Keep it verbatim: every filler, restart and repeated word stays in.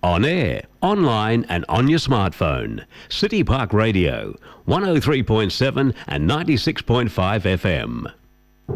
On air, online and on your smartphone. City Park Radio, one oh three point seven and ninety-six point five F M.